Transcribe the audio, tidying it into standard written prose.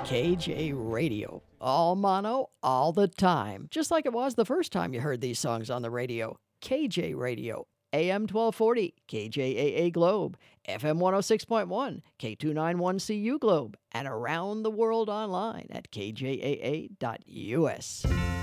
KJ Radio. All mono, all the time. Just like it was the first time you heard these songs on the radio. KJ Radio. AM 1240, KJAA Globe, FM 106.1, K291CU Globe, and around the world online at kjaa.us.